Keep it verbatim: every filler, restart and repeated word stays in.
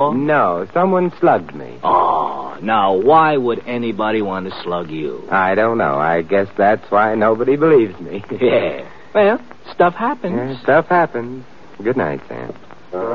No, someone slugged me. Oh, now why would anybody want to slug you? I don't know. I guess that's why nobody believes me. Yeah. Well, stuff happens. Yeah, stuff happens. Good night, Sam.